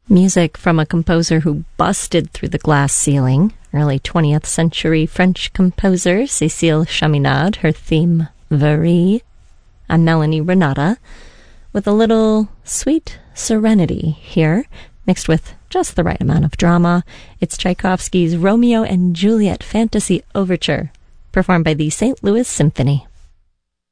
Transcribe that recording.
Music from a composer who busted through the glass ceiling, early 20th century French composer Cécile Chaminade, her theme Varie. I'm Melanie Renata, with a little sweet serenity here, mixed with just the right amount of drama. It's Tchaikovsky's Romeo and Juliet Fantasy Overture, performed by the St. Louis Symphony.